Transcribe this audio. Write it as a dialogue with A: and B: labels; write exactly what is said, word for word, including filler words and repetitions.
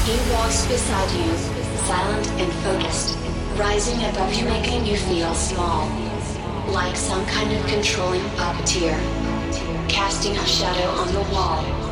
A: He walks beside you, silent and focused, rising above you, making you feel small, like some kind of controlling puppeteer, casting a shadow on the wall.